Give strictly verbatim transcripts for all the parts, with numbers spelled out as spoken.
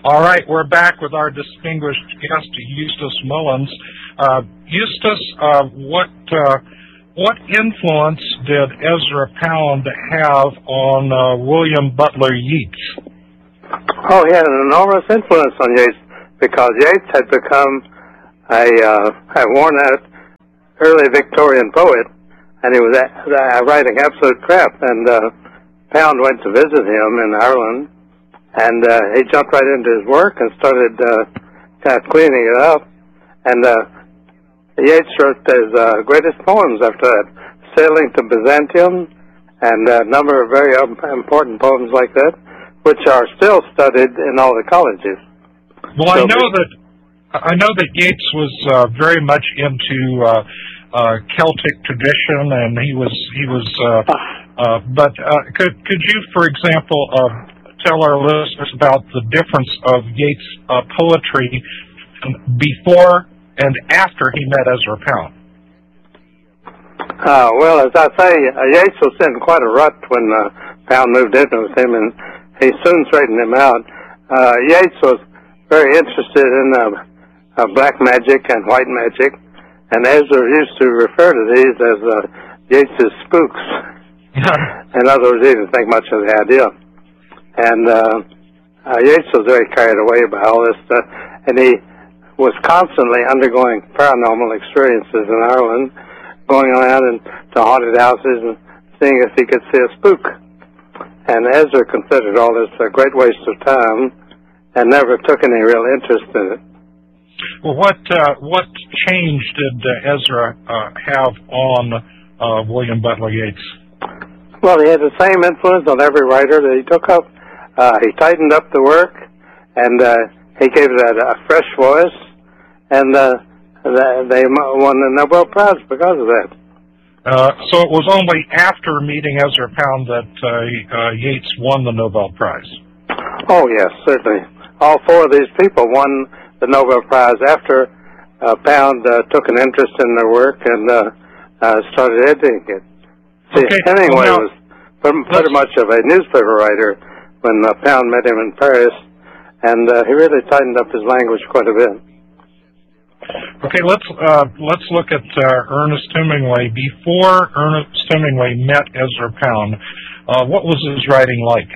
All right, we're back with our distinguished guest, Eustace Mullins. Uh, Eustace, uh, what uh, what influence did Ezra Pound have on uh, William Butler Yeats? Oh, he had an enormous influence on Yeats because Yeats had become a, uh, a worn-out early Victorian poet, and he was uh, writing absolute crap. And uh, Pound went to visit him in Ireland, and uh, he jumped right into his work and started uh, kind of cleaning it up. And uh, Yeats wrote his uh, greatest poems after that, Sailing to Byzantium, and a number of very important poems like that, which are still studied in all the colleges. Well, so I know that I know that Yeats was uh, very much into uh, uh, Celtic tradition, and he was he was. Uh, uh, but uh, could could you, for example, uh, tell our listeners about the difference of Yeats' uh, poetry before and after he met Ezra Pound? Uh, well, as I say, uh, Yeats was in quite a rut when uh, Pound moved in with him, and he soon straightened him out. Uh, Yeats was very interested in uh, uh, black magic and white magic, and Ezra used to refer to these as uh, Yeats' spooks. In other words, he didn't think much of the idea. And uh, uh, Yeats was very carried away by all this stuff, and he was constantly undergoing paranormal experiences in Ireland, going around and to haunted houses and seeing if he could see a spook. And Ezra considered all this a great waste of time and never took any real interest in it. Well, what uh, what change did uh, Ezra uh, have on uh, William Butler Yeats? Well, he had the same influence on every writer that he took up. Uh, he tightened up the work, and uh, he gave it a, a fresh voice, and uh, they won the Nobel Prize because of that. Uh, so it was only after meeting Ezra Pound that uh, uh, Yeats won the Nobel Prize? Oh, yes, certainly. All four of these people won the Nobel Prize after uh, Pound uh, took an interest in their work and uh, uh, started editing it. See, okay. Hemingway well, was pretty, pretty much of a newspaper writer when uh, Pound met him in Paris, and uh, he really tightened up his language quite a bit. Okay, let's uh, let's look at uh, Ernest Hemingway. Before Ernest Hemingway met Ezra Pound, uh, what was his writing like?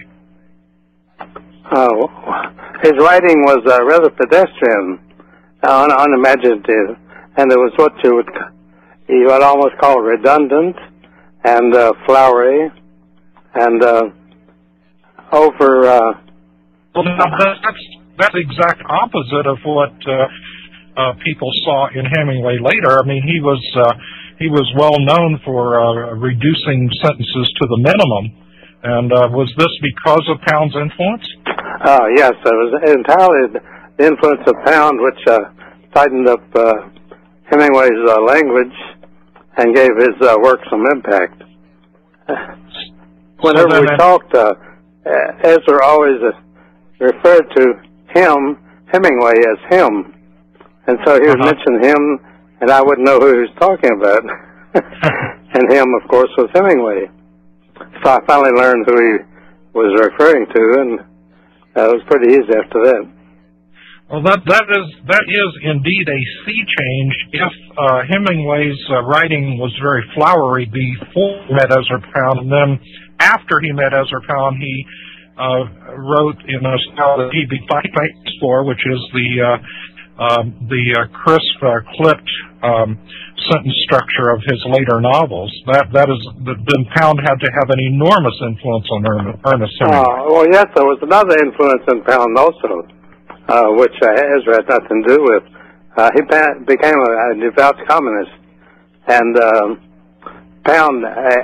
Uh, his writing was uh, rather pedestrian, uh, un- unimaginative, and it was what you would you would almost call redundant and uh, flowery and uh, over. Uh, well, that's that's the exact opposite of what uh, uh, people saw in Hemingway later. I mean, he was uh, he was well known for uh, reducing sentences to the minimum. And uh, was this because of Pound's influence? Uh, yes, it was entirely the influence of Pound, which uh, tightened up uh, Hemingway's uh, language and gave his uh, work some impact. Whenever so we then, talked, uh, Ezra always uh, referred to him, Hemingway, as him. And so he would uh-huh. mention him, and I wouldn't know who he was talking about. And him, of course, was Hemingway. So I finally learned who he was referring to, and uh, it was pretty easy after that. Well, that that is that is indeed a sea change. If uh, Hemingway's uh, writing was very flowery before he met Ezra Pound, and then after he met Ezra Pound, he uh, wrote in a style that he'd be famous for, which is the uh, um, the uh, crisp, uh, clipped um, sentence structure of his later novels. That that is, then Pound had to have an enormous influence on Ernest Hemingway. Uh, well, yes, there was another influence in Pound also, uh, which uh, Ezra had nothing to do with. Uh, he pa- became a, a devout communist, and um, Pound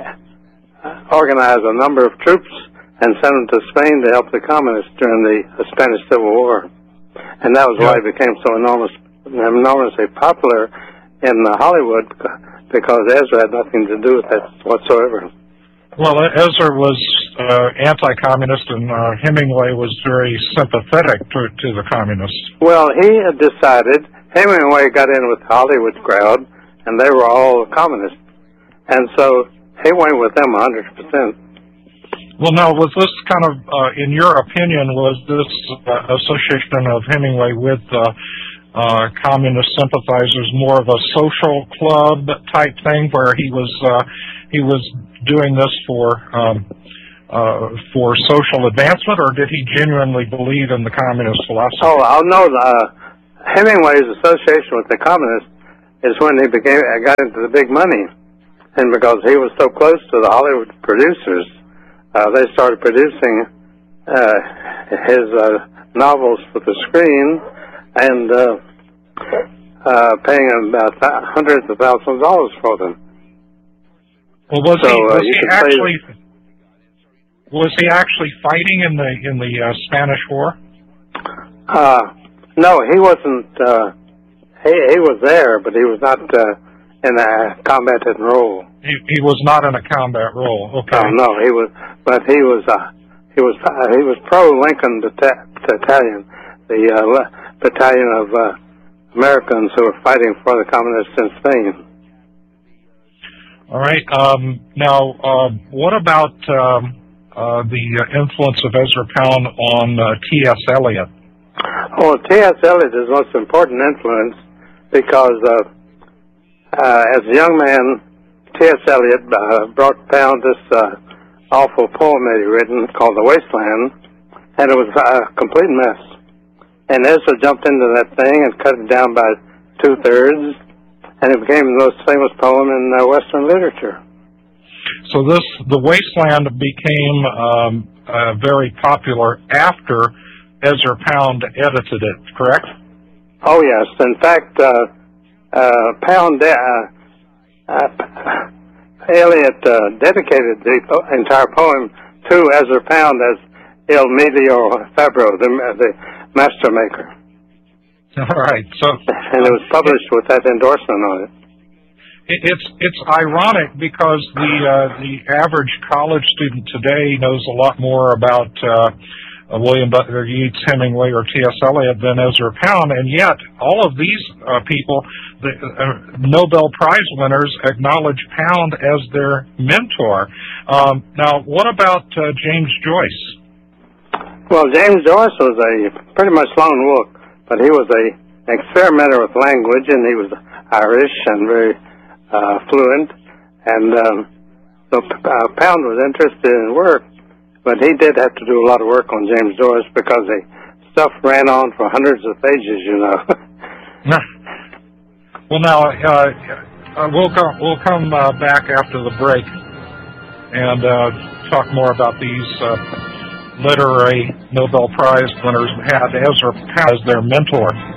uh, organized a number of troops and sent them to Spain to help the communists during the, the Spanish Civil War. And that was why he became so enormous, enormously popular in uh, Hollywood, because Ezra had nothing to do with that whatsoever. Well, Ezra was uh, anti-communist, and uh, Hemingway was very sympathetic to, to the communists. Well, he had decided, Hemingway got in with the Hollywood crowd, and they were all communists. And so he went with them one hundred percent. Well, now, was this kind of, uh, in your opinion, was this uh, association of Hemingway with uh, uh, communist sympathizers more of a social club type thing, where he was uh, he was doing this for um, uh, for social advancement, or did he genuinely believe in the communist philosophy? Oh, I know. Uh, Hemingway's association with the communists is when he became got into the big money, and because he was so close to the Hollywood producers. Uh, they started producing uh, his uh, novels for the screen and uh, uh, paying him about th- hundreds of thousands of dollars for them. Well, was so, he, was uh, he actually was he actually fighting in the in the uh, Spanish War? Uh, no, he wasn't. Uh, he he was there, but he was not uh, in a combatant role. He, he was not in a combat role. Okay. Oh, no, he was, but he was uh, he was uh, he was pro Lincoln Battalion, the uh, battalion of uh, Americans who were fighting for the communists in Spain. All right. Um, now, uh, what about um, uh, the influence of Ezra Pound on uh, T S Eliot? Oh, T S Eliot is the most important influence because uh, uh, as a young man, T S Eliot uh, brought Pound this uh, awful poem that he written called The Wasteland, and it was a complete mess. And Ezra jumped into that thing and cut it down by two-thirds, and it became the most famous poem in uh, Western literature. So this, The Wasteland, became um, uh, very popular after Ezra Pound edited it, correct? Oh, yes. In fact, uh, uh, Pound... Uh, Uh, Eliot uh, dedicated the entire poem to Ezra Pound as Il Medio Fabro, the, the master maker. All right. So, and it was published with that endorsement on it. it it's it's ironic because the uh, the average college student today knows a lot more about uh, Uh, William Butler Yeats, Hemingway, or T S Eliot than Ezra Pound, and yet all of these uh, people, the uh, Nobel Prize winners, acknowledge Pound as their mentor. Um, now, what about uh, James Joyce? Well, James Joyce was a pretty much lone wolf, but he was a experimenter with language, and he was Irish and very uh, fluent, and um, so uh, Pound was interested in work. But he did have to do a lot of work on James Joyce because the stuff ran on for hundreds of pages, you know. Well, now uh, uh, we'll come we'll come uh, back after the break and uh, talk more about these uh, literary Nobel Prize winners who had Ezra Pound as their mentor.